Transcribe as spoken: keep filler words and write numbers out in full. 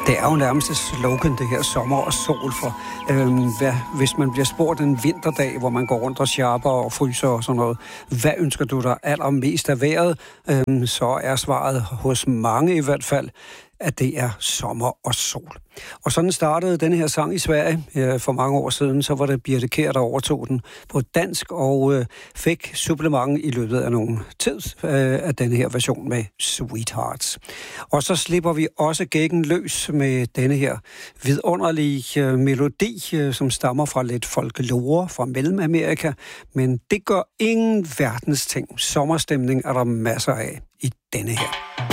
Det er jo nærmest et slogan, det her sommer og sol, for øhm, hvad, hvis man bliver spurgt en vinterdag, hvor man går rundt og sharper og fryser og sådan noget, hvad ønsker du dig allermest af vejret, øhm, så er svaret hos mange i hvert fald, at det er sommer og sol. Og sådan startede denne her sang i Sverige øh, for mange år siden. Så var det Birthe Kjær, der overtog den på dansk og øh, fik supplement i løbet af nogle tid øh, af denne her version med Sweethearts. Og så slipper vi også gækken løs med denne her vidunderlige øh, melodi, øh, som stammer fra lidt folklore fra Mellemamerika. Men det gør ingen verdens ting. Sommerstemning er der masser af i denne her.